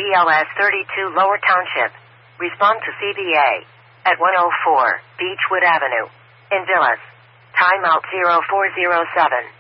BLS 32 Lower Township. Respond to CBA at 104 Beechwood Avenue in Villas. Timeout 0407.